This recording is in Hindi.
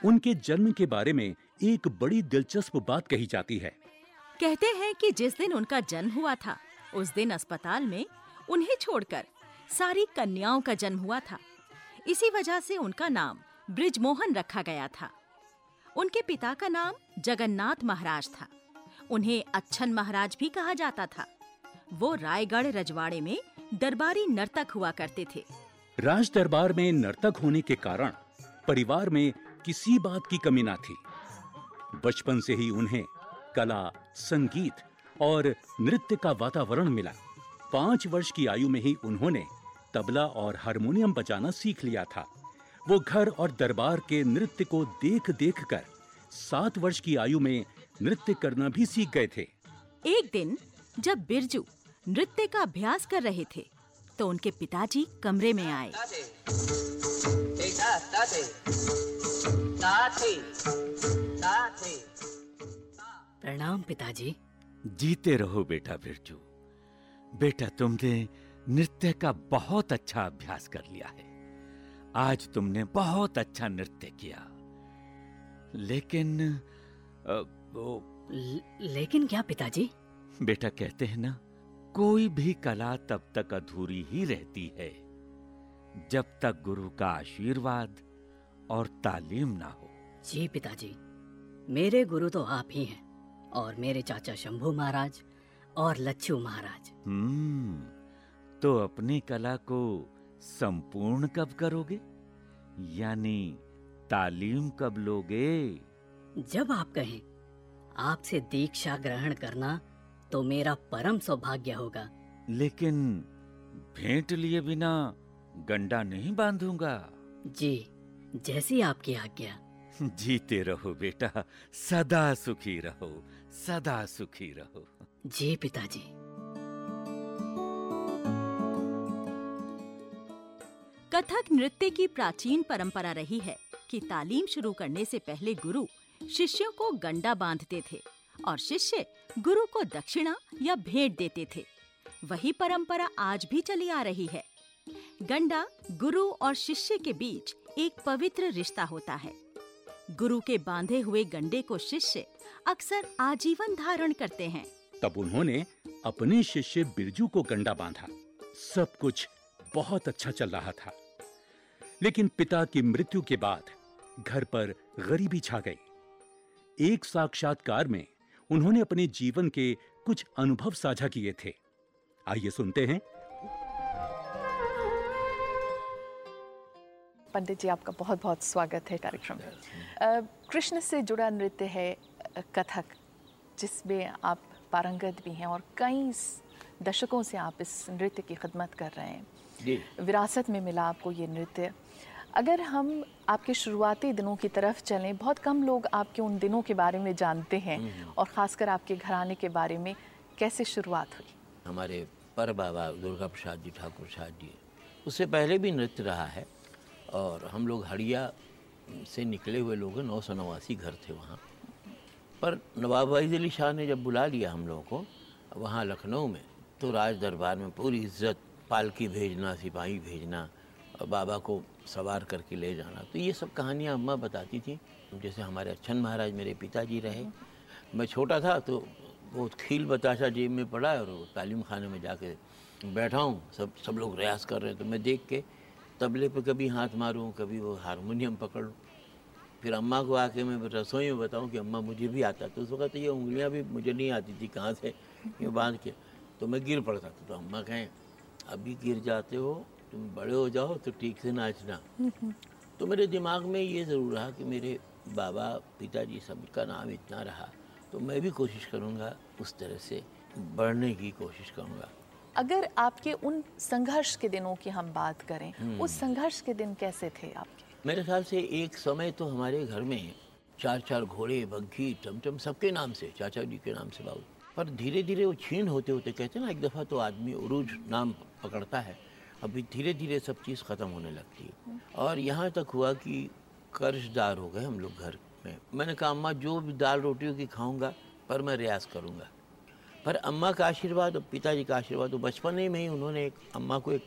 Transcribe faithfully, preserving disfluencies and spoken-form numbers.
उनके जन्म के बारे में एक बड़ी दिलचस्प बात कही जाती है। कहते हैं कि जिस दिन उनका जन्म हुआ था, उस दिन अस्पताल में उन्हें छोड़कर सारी कन्याओं का जन्म हुआ था। इसी वजह से उनका नाम बृजमोहन रखा गया था। उनके पिता का नाम जगन्नाथ महाराज था। उन्हें अच्छन महाराज भी कहा जाता था। वो रायगढ़ रजवाड़े में दरबारी नर्तक हुआ करते थे। राज दरबार में नर्तक होने के कारण परिवार में किसी बात की कमी ना थी। बचपन से ही उन्हें कला, संगीत और नृत्य का वातावरण मिला। पांच वर्ष की आयु में ही उन्होंने तबला और हारमोनियम बजाना सीख लिया था। वो घर और दरबार के नृत्य को देख देख कर सात वर्ष की आयु में नृत्य करना भी सीख गए थे। एक दिन जब बिरजू नृत्य का अभ्यास कर रहे थे तो उनके पिताजी कमरे में आए। प्रणाम पिताजी। जीते रहो बेटा बिरजू। बेटा, तुमने नृत्य का बहुत अच्छा अभ्यास कर लिया है। आज तुमने बहुत अच्छा नृत्य किया। लेकिन आ, वो... ल, लेकिन क्या पिताजी? बेटा, कहते हैं ना, कोई भी कला तब तक अधूरी ही रहती है जब तक गुरु का आशीर्वाद और तालीम ना हो। जी पिताजी, मेरे गुरु तो आप ही हैं और मेरे चाचा शंभू महाराज और लच्छू महाराज। हम्म तो अपनी कला को संपूर्ण कब करोगे? यानी तालीम कब लोगे? जब आप कहें। आपसे दीक्षा ग्रहण करना तो मेरा परम सौभाग्य होगा। लेकिन भेंट लिए बिना गंडा नहीं बांधूंगा। जी, जैसी आपकी आज्ञा। जीते रहो बेटा, सदा सुखी रहो, सदा सुखी रहो। जी पिताजी। कथक नृत्य की प्राचीन परंपरा रही है कि तालीम शुरू करने से पहले गुरु शिष्यों को गंडा बांधते थे और शिष्य गुरु को दक्षिणा या भेंट देते थे। वही परंपरा आज भी चली आ रही है। गंडा गुरु और शिष्य के बीच एक पवित्र रिश्ता होता है। गुरु के बांधे हुए गंडे को शिष्य अक्सर आजीवन धारण करते हैं। तब उन्होंने अपने शिष्य बिरजू को गंडा बांधा। सब कुछ बहुत अच्छा चल रहा था। लेकिन पिता की मृत्यु के बाद घर पर गरीबी छा गई। एक साक्षात्कार में उन्होंने अपने जीवन के कुछ अनुभव साझा किए थे। आइए सुनते हैं। पंडित जी, आपका बहुत बहुत स्वागत है कार्यक्रम में। कृष्ण से जुड़ा नृत्य है कथक, जिसमें आप पारंगत भी हैं और कई दशकों से आप इस नृत्य की खिदमत कर रहे हैं। जी। विरासत में मिला आपको ये नृत्य। अगर हम आपके शुरुआती दिनों की तरफ चलें, बहुत कम लोग आपके उन दिनों के बारे में जानते हैं और ख़ासकर आपके घराने के बारे में। कैसे शुरुआत हुई? हमारे पर बाबा दुर्गा प्रसाद जी, ठाकुर साहब जी, उससे पहले भी नृत्य रहा है और हम लोग हड़िया से निकले हुए लोग, नौ सौ नवासी घर थे वहाँ पर। नवाब वाइज़ अली शाह ने जब बुला लिया हम लोगों को वहाँ लखनऊ में, तो राज दरबार में पूरी इज्जत, पालकी भेजना, सिपाही भेजना और बाबा को सवार करके ले जाना। तो ये सब कहानियाँ अम्मा बताती थी। जैसे हमारे अच्छन महाराज मेरे पिताजी रहे। मैं छोटा था तो वो खील बताशा जेब में पड़ा और वो तालीम खाने में जाके बैठा हूँ, सब सब लोग रियाज कर रहे हैं, तो मैं देख के तबले पे कभी हाथ मारूं, कभी वो हारमोनियम पकड़ लूँ। फिर अम्मा को आके मैं रसोई में बताऊं कि अम्मा मुझे भी आता। तो उस वक्त ये उंगलियां भी मुझे नहीं आती थी कहाँ से ये बांध के, तो मैं गिर पड़ता था। तो अम्मा कहें, अभी गिर जाते हो, तुम बड़े हो जाओ तो ठीक से नाचना। तो मेरे दिमाग में ये ज़रूर रहा कि मेरे बाबा, पिताजी, सबका नाम इतना रहा, तो मैं भी कोशिश करूँगा उस तरह से बढ़ने की कोशिश करूँगा। अगर आपके उन संघर्ष के दिनों की हम बात करें, उस संघर्ष के दिन कैसे थे आपके? मेरे ख्याल से एक समय तो हमारे घर में चार चार घोड़े, बग्घी, टमटम सबके नाम से, चाचा जी के नाम से बाबू। पर धीरे धीरे वो छीन होते होते, कहते हैं ना, एक दफ़ा तो आदमी उरूज नाम पकड़ता है, अभी धीरे धीरे सब चीज़ ख़त्म होने लगती है। और यहाँ तक हुआ कि कर्जदार हो गए हम लोग घर में। मैंने कहा, अम्मा जो भी दाल रोटियों की खाऊँगा पर मैं रियाज़ करूँगा। पर अम्मा का आशीर्वाद और पिताजी का आशीर्वाद, तो बचपन में ही उन्होंने एक अम्मा को एक